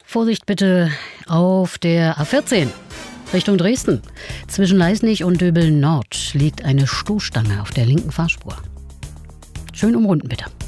Vorsicht bitte auf der A14 Richtung Dresden. Zwischen Leisnig und Döbeln Nord liegt eine Stoßstange auf der linken Fahrspur. Schön umrunden bitte.